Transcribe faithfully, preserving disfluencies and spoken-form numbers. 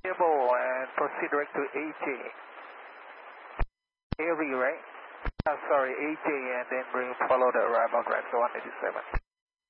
Table and proceed direct to A J. Avery, right? Uh, sorry, A J, and then bring follow the arrival drive to one eighty-seven.